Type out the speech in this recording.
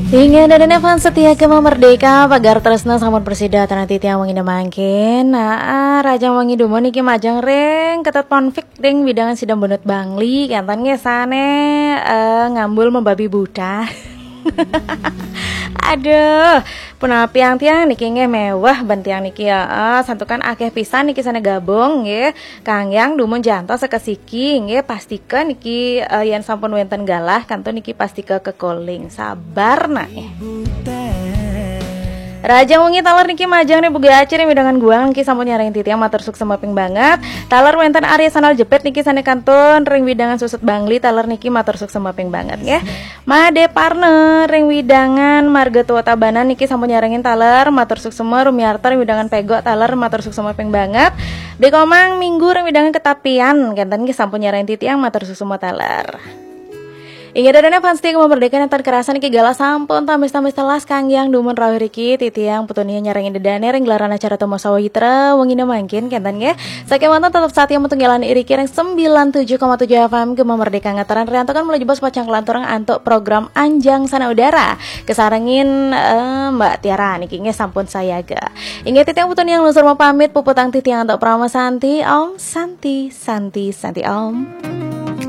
Hingga dan Evan setia ke merdeka pagar tresna sampun persida tanah titi wangi mangkin. Nah, raja wangi dumo niki majang ring ketat konflik ring bidangan sidang bonut bangli kantan ngesane ngambul membabi buta. Aduh, punah tiang-tiang niki nge mewah bantiang niki ya santukan akeh pisan niki sana gabung nggih. Kang Yang dumun janto sekesiki nggih pastikeun niki yen sampun wenten galah kanto niki pastike kekoling sabar nah. Raja wengi taler niki majang nih buga acer midangan guang niki sampun nyaring titiang matur sukses maping banget. Taler wenten Arya sanal jepet niki sane kantun ring widangan susut bangli taler niki matur sukses maping banget ya. Made partner ring widangan marga tua tabanan niki sampun nyaringin taler matur sukses semua rumiarta ring widangan pego taler matur sukses maping banget. Dekomang minggu ring widangan ketapian kenten niki sampun nyaringin titiang matur sukses semua taler. Ingat dadana fans tiga kemerdekaan yang terkerasan iki gala sampun tamis-tamis telas Kang Yang dumun rawuh riki titiang putunia nyarengin dedane ring gelaran acara tomo sawahitra wengina mangkin kenten nggih. Saking mantan tetap saat yang mentunggalan iriki ring 97,7 FM kemerdekaan ngataran riantokan menuju bos pacang kelanturang antuk program Anjang Sana Udara kesarengin Mbak Tiara niki nggih sampun sayaga. Ingat titiang putunia yang lusur mau pamit puputang titiang antuk Prama Santi Om Santi Om.